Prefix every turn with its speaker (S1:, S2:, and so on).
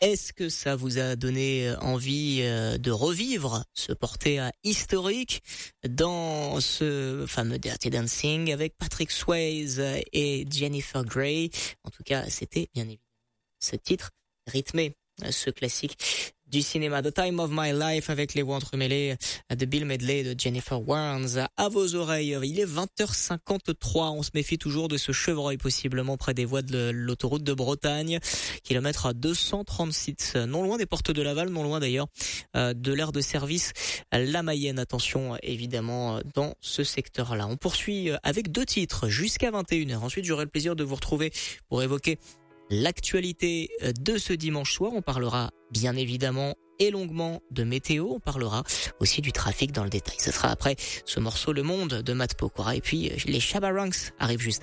S1: Est-ce que ça vous a donné envie de revivre ce portrait historique dans ce fameux Dirty Dancing avec Patrick Swayze et Jennifer Grey? En tout cas, c'était bien évidemment ce titre rythmé, ce classique du cinéma, The Time of My Life, avec les voix entremêlées de Bill Medley et de Jennifer Warnes à vos oreilles. Il est 20h53, on se méfie toujours de ce chevreuil possiblement près des voies de l'autoroute de Bretagne, kilomètre à 236, non loin des portes de Laval, non loin d'ailleurs de l'aire de service La Mayenne. Attention évidemment dans ce secteur-là. On poursuit avec 2 titres jusqu'à 21h. Ensuite, j'aurai le plaisir de vous retrouver pour évoquer l'actualité de ce dimanche soir. On parlera bien évidemment et longuement de météo. On parlera aussi du trafic dans le détail. Ce sera après ce morceau Le Monde de Matt Pokora. Et puis les Shabba Ranks arrivent juste après.